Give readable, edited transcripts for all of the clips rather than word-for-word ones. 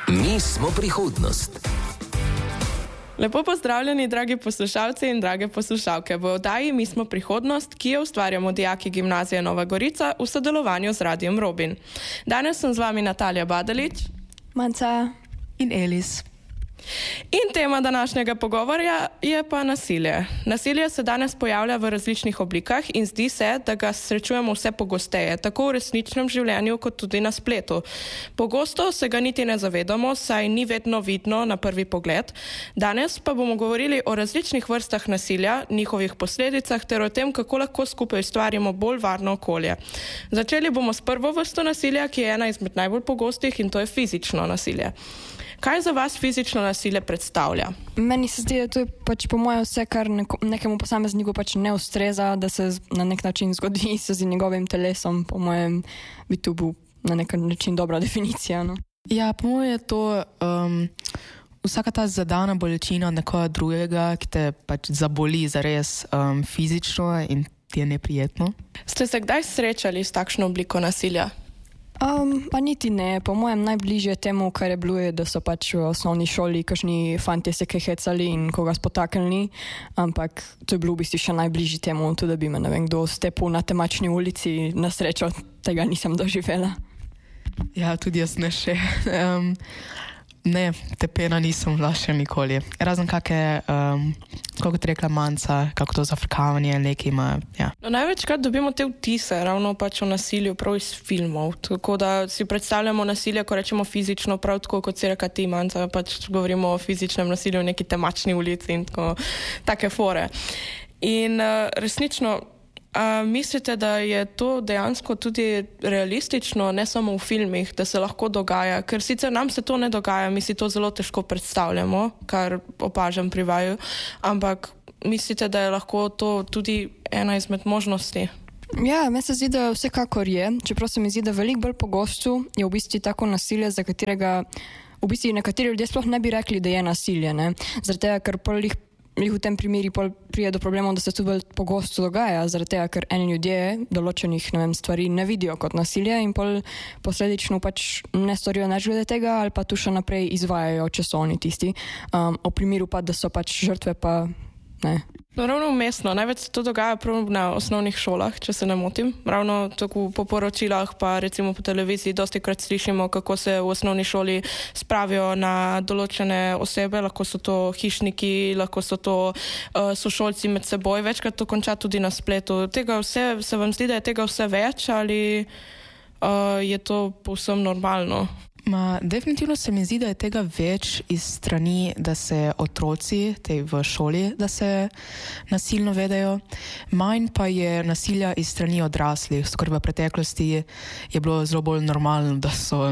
Mi smo prihodnost. Lepo pozdravljeni, dragi poslušalci in drage poslušalke. V oddaji Mi smo prihodnost, ki jo ustvarjamo dijaki Gimnazije Nova Gorica v sodelovanju z Radijem Robin. Danes sem z vami Natalija Badalič, Manca in Elis. In tema današnjega pogovora je pa nasilje. Nasilje se danes pojavlja v različnih oblikah in zdi se, da ga srečujemo vse pogosteje, tako v resničnem življenju kot tudi na spletu. Pogosto se ga niti ne zavedamo, saj ni vedno vidno na prvi pogled. Danes pa bomo govorili o različnih vrstah nasilja, njihovih posledicah ter o tem, kako lahko skupaj ustvarimo bolj varno okolje. Začeli bomo s prvo vrsto nasilja, ki je ena izmed najbolj pogostih, in to je fizično nasilje. Kaj za vas fizično nasilje predstavlja? Meni se zdi, da to je pač po mojem vse, kar nekemu posamezniku pač ne ustreza, da se na nek način zgodi se z njegovim telesom. Po mojem bi tu bil na nek način dobra definicija. No? Ja, po mojem je to vsaka ta zadana bolečina nekoga drugega, ki te pač zaboli zares fizično in ti je neprijetno. Ste se kdaj srečali s takšno obliko nasilja? Pa niti ne, po mojem najbližje temu, kar je bilo, je, da so pač v osnovni šoli kakšni fantje se kaj hecali in koga spotaknili, ampak to je bilo v bistvu še najbližje temu, tudi da bi me ne vem kdo stepil na temačni ulici, na srečo tega nisem doživela. Ja, tudi jaz ne še. Ne, tepena nisem bila še nikoli. Razen kako ti rekla Manca, kako to zafrkavanje nekaj ima, ja. No, največkrat dobimo te vtise, ravno pač o nasilju prav iz filmov, tako da si predstavljamo nasilje, ko rečemo fizično, prav tako kot si reka ti, Manca, pač govorimo o fizičnem nasilju v neki temačni ulici in take fore. In resnično, mislite, da je to dejansko tudi realistično, ne samo v filmih, da se lahko dogaja? Ker sicer nam se to ne dogaja, mi si to zelo težko predstavljamo, kar opažam pri vaju, ampak mislite, da je lahko to tudi ena izmed možnosti? Ja, meni se zdi, da vsekakor je, čeprav se mi zdi, da veliko bolj pogosto je v bistvu tako nasilje, za katerega v bistvu nekateri ljudje sploh ne bi rekli, da je nasilje, ne? Zaradi tega, ker v tem primeri prije do problemov, da se to bolj pogosto dogaja, zaradi tega, ker eni ljudje določenih stvari ne vidijo kot nasilje in posledično pač ne storijo nič glede tega ali pa tu še naprej izvajajo, če so oni tisti. V primeru pa, da so pač žrtve, pa ne. No, ravno umestno. Največ se to dogaja prav na osnovnih šolah, če se ne motim. Ravno tako po poročilah, pa recimo po televiziji dostikrat slišimo, kako se v osnovni šoli spravijo na določene osebe, lahko so to hišniki, lahko so to sošolci med seboj, večkrat to konča tudi na spletu. Tega vse, se vam zdi, da je tega vse več ali je to povsem normalno? Definitivno se mi zdi, da je tega več iz strani, da se otroci v šoli, da se nasilno vedejo. Manj pa je nasilja iz strani odraslih, skoraj v preteklosti je bilo zelo bolj normalno, da so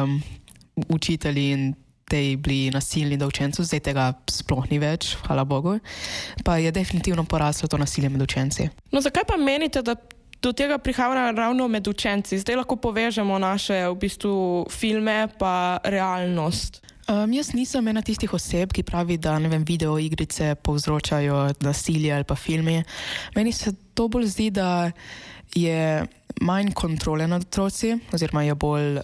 učitelji in tej bili nasilni do učencev, zdaj tega sploh ni več, hvala Bogu, pa je definitivno poraslo to nasilje med učenci. No, zakaj pa menite, da do tega prihaja ravno med učenci? Zdaj lahko povežemo naše v bistvu filme pa realnost. Jaz nisem ena tistih oseb, ki pravi, da videoigrice povzročajo nasilje ali pa filmi. Meni se to bolj zdi, da je manj kontrole nad otroci, oziroma je bolj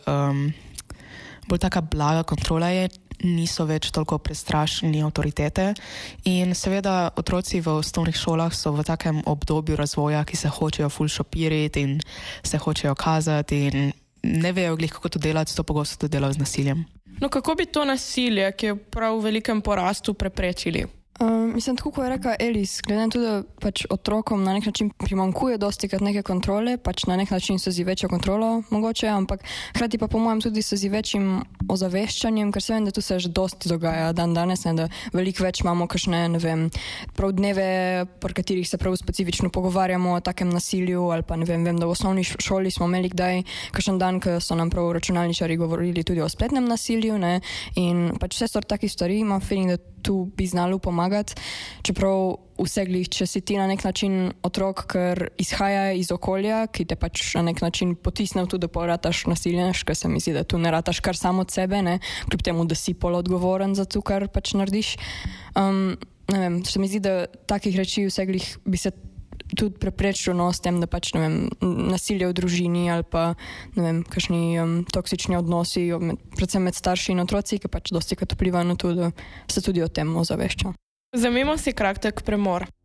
taka blaga kontrola je, niso več toliko prestrašeni avtoritete in seveda otroci v osnovnih šolah so v takem obdobju razvoja, ki se hočejo ful šopiriti in se hočejo kazati in ne vejo glih, kako to delati, to pogosto to delajo z nasiljem. No, kako bi to nasilje, ki je prav v velikem porastu, preprečili? Mislim, tako kot je rekla Elis, glede na to, da pač otrokom na nek način primanjkuje dostikrat neke kontrole, pač na nek način so zi večjo kontrolo mogoče, ampak hkrati pa po mojem tudi so zi večjim ozaveščanjem, ker se vem, da tu se že dosti dogaja dan danes, da veliko več imamo kakšne, prav dneve, pri katerih se prav specifično pogovarjamo o takem nasilju ali pa vem, da v osnovni šoli smo imeli kdaj kakšen dan, ko so nam prav računalničari govorili tudi o spletnem nasilju, ne, in pač vse sort takih stvari imam feeling, da tu bi znalo pomagati, čeprav vseglih, če si ti na nek način otrok, ker izhaja iz okolja, ki te pač na nek način potisne v to, da porataš nasiljenš, ker se mi zdi, da tu ne rataš kar samo od sebe, ne, kljub temu, da si odgovoren za to, kar pač narediš. Ne vem, se mi zdi, da takih reči vseglih bi se tudi preprečilo s tem, da pač, ne vem, nasilje v družini ali pa, ne vem, kakšni toksični odnosi, predvsem med starši in otroci, ki pač dosti krat vplivajo na to, da se tudi o tem ozavešča. Vzemimo si kratek premor.